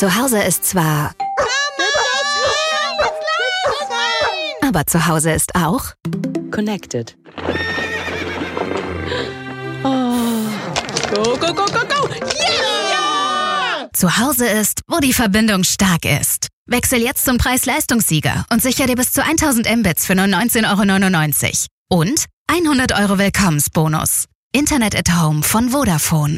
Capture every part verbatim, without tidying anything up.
Zu Hause ist zwar... Aber zu Hause ist auch... Connected. Oh. Go, go, go, go, go! Yeah! Zu Hause ist, wo die Verbindung stark ist. Wechsel jetzt zum Preis-Leistungssieger und sicher dir bis zu tausend Mbits für nur neunzehn Euro neunundneunzig. Und hundert Euro Willkommensbonus. Internet at Home von Vodafone.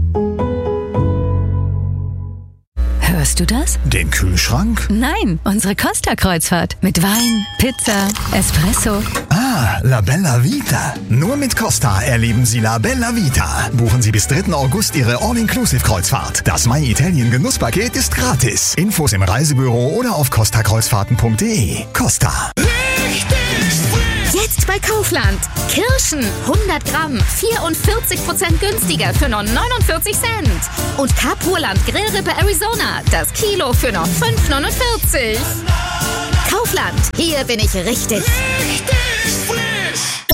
Hörst du das? Den Kühlschrank? Nein, unsere Costa-Kreuzfahrt. Mit Wein, Pizza, Espresso. Ah, La Bella Vita. Nur mit Costa erleben Sie La Bella Vita. Buchen Sie bis dritten August Ihre All-Inclusive-Kreuzfahrt. Das My Italien Genusspaket ist gratis. Infos im Reisebüro oder auf costa kreuzfahrten punkt de. Costa. Jetzt bei Kaufland. Kirschen hundert Gramm, vierundvierzig Prozent günstiger für nur neunundvierzig Cent. Und Kapurland Grillrippe Arizona, das Kilo für nur fünf neunundvierzig. Kaufland, hier bin ich richtig. Richtig frisch.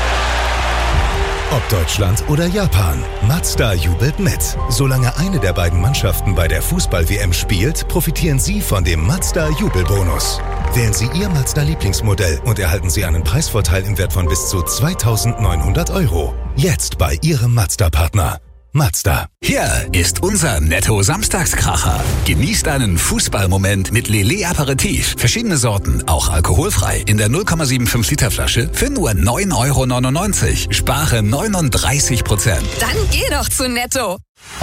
Ob Deutschland oder Japan, Mazda jubelt mit. Solange eine der beiden Mannschaften bei der Fußball-W M spielt, profitieren Sie von dem Mazda Jubelbonus. Wählen Sie Ihr Mazda-Lieblingsmodell und erhalten Sie einen Preisvorteil im Wert von bis zu zweitausendneunhundert Euro. Jetzt bei Ihrem Mazda-Partner. Mazda. Hier ist unser Netto-Samstagskracher. Genießt einen Fußballmoment mit Lillet Aperitif. Verschiedene Sorten, auch alkoholfrei, in der null Komma fünfundsiebzig Liter Flasche für nur neun Euro neunundneunzig. Spare neununddreißig Prozent. Dann geh doch zu Netto.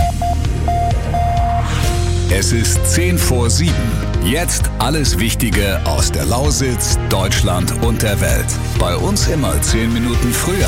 Es ist zehn vor sieben. Jetzt alles Wichtige aus der Lausitz, Deutschland und der Welt. Bei uns immer zehn Minuten früher.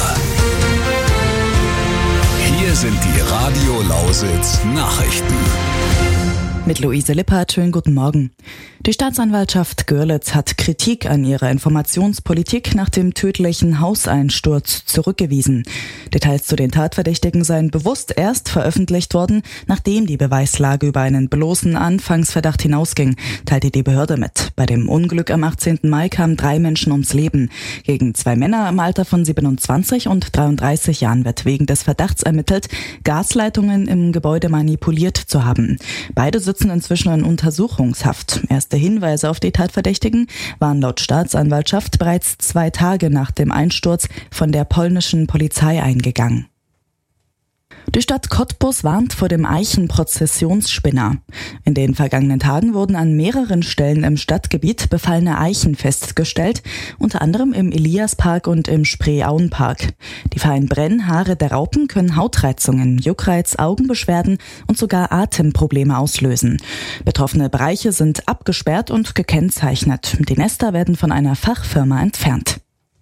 Hier sind die Radio Lausitz Nachrichten. Mit Luise Lippert, schönen guten Morgen. Die Staatsanwaltschaft Görlitz hat Kritik an ihrer Informationspolitik nach dem tödlichen Hauseinsturz zurückgewiesen. Details zu den Tatverdächtigen seien bewusst erst veröffentlicht worden, nachdem die Beweislage über einen bloßen Anfangsverdacht hinausging, teilte die Behörde mit. Bei dem Unglück am achtzehnten Mai kamen drei Menschen ums Leben. Gegen zwei Männer im Alter von siebenundzwanzig und dreiunddreißig Jahren wird wegen des Verdachts ermittelt, Gasleitungen im Gebäude manipuliert zu haben. Beide sitzen inzwischen in Untersuchungshaft. Erste Hinweise auf die Tatverdächtigen waren laut Staatsanwaltschaft bereits zwei Tage nach dem Einsturz von der polnischen Polizei eingegangen. Die Stadt Cottbus warnt vor dem Eichenprozessionsspinner. In den vergangenen Tagen wurden an mehreren Stellen im Stadtgebiet befallene Eichen festgestellt, unter anderem im Eliaspark und im Spreeauenpark. Die feinen Brennhaare der Raupen können Hautreizungen, Juckreiz, Augenbeschwerden und sogar Atemprobleme auslösen. Betroffene Bereiche sind abgesperrt und gekennzeichnet. Die Nester werden von einer Fachfirma entfernt.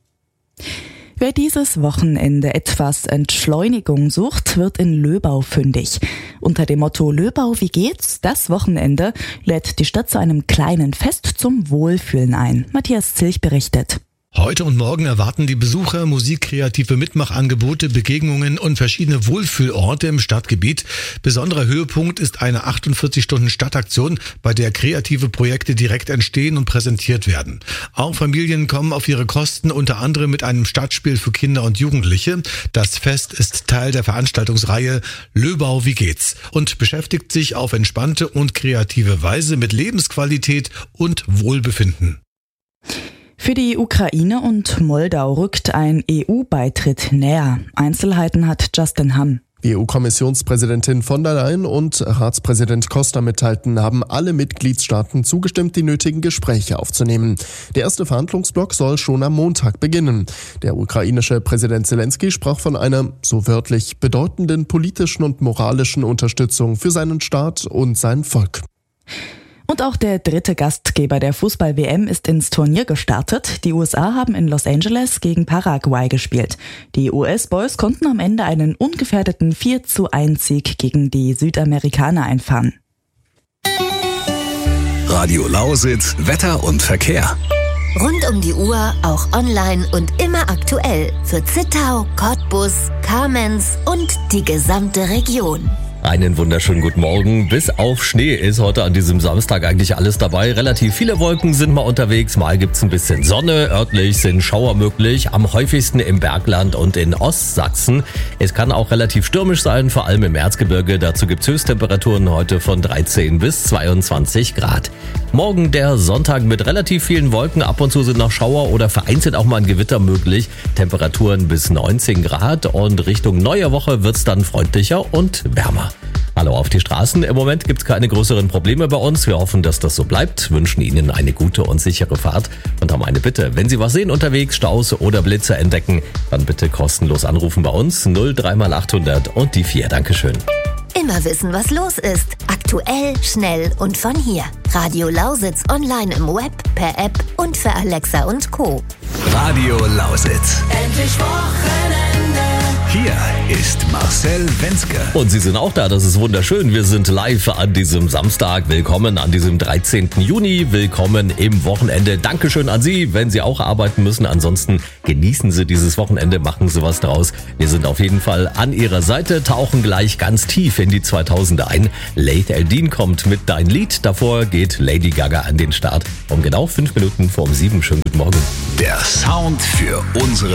Wer dieses Wochenende etwas Entschleunigung sucht, wird in Löbau fündig. Unter dem Motto Löbau, wie geht's? Das Wochenende lädt die Stadt zu einem kleinen Fest zum Wohlfühlen ein. Matthias Zilch berichtet. Heute und morgen erwarten die Besucher musikkreative Mitmachangebote, Begegnungen und verschiedene Wohlfühlorte im Stadtgebiet. Besonderer Höhepunkt ist eine achtundvierzig Stunden Stadtaktion, bei der kreative Projekte direkt entstehen und präsentiert werden. Auch Familien kommen auf ihre Kosten, unter anderem mit einem Stadtspiel für Kinder und Jugendliche. Das Fest ist Teil der Veranstaltungsreihe Löbau, wie geht's? Und beschäftigt sich auf entspannte und kreative Weise mit Lebensqualität und Wohlbefinden. Für die Ukraine und Moldau rückt ein E U-Beitritt näher. Einzelheiten hat Justin Hamm. Wie E U-Kommissionspräsidentin von der Leyen und Ratspräsident Costa mitteilten, haben alle Mitgliedstaaten zugestimmt, die nötigen Gespräche aufzunehmen. Der erste Verhandlungsblock soll schon am Montag beginnen. Der ukrainische Präsident Zelensky sprach von einer, so wörtlich, bedeutenden politischen und moralischen Unterstützung für seinen Staat und sein Volk. Und auch der dritte Gastgeber der Fußball-W M ist ins Turnier gestartet. Die U S A haben in Los Angeles gegen Paraguay gespielt. Die U S-Boys konnten am Ende einen ungefährdeten vier zu eins Sieg gegen die Südamerikaner einfahren. Radio Lausitz, Wetter und Verkehr. Rund um die Uhr, auch online und immer aktuell für Zittau, Cottbus, Kamenz und die gesamte Region. Einen wunderschönen guten Morgen. Bis auf Schnee ist heute an diesem Samstag eigentlich alles dabei. Relativ viele Wolken sind mal unterwegs. Mal gibt's ein bisschen Sonne. Örtlich sind Schauer möglich. Am häufigsten im Bergland und in Ostsachsen. Es kann auch relativ stürmisch sein, vor allem im Erzgebirge. Dazu gibt's Höchsttemperaturen heute von dreizehn bis zweiundzwanzig Grad. Morgen der Sonntag mit relativ vielen Wolken. Ab und zu sind noch Schauer oder vereinzelt auch mal ein Gewitter möglich. Temperaturen bis neunzehn Grad und Richtung neue Woche wird's dann freundlicher und wärmer. Hallo auf die Straßen. Im Moment gibt's keine größeren Probleme bei uns. Wir hoffen, dass das so bleibt, wünschen Ihnen eine gute und sichere Fahrt und haben eine Bitte. Wenn Sie was sehen unterwegs, Staus oder Blitze entdecken, dann bitte kostenlos anrufen bei uns. null drei mal achthundert und die vier. Dankeschön. Immer wissen, was los ist. Aktuell, schnell und von hier. Radio Lausitz online im Web, per App und für Alexa und Co. Radio Lausitz. Endlich Wochenende. Hier ist Marcel Wenzke. Und Sie sind auch da, das ist wunderschön. Wir sind live an diesem Samstag. Willkommen an diesem dreizehnten Juni. Willkommen im Wochenende. Dankeschön an Sie, wenn Sie auch arbeiten müssen. Ansonsten genießen Sie dieses Wochenende, machen Sie was draus. Wir sind auf jeden Fall an Ihrer Seite, tauchen gleich ganz tief in die zweitausender ein. Laith El-Deen kommt mit Dein Lied. Davor geht Lady Gaga an den Start. Um genau fünf Minuten vor um sieben. Schönen guten Morgen. Der Sound für unsere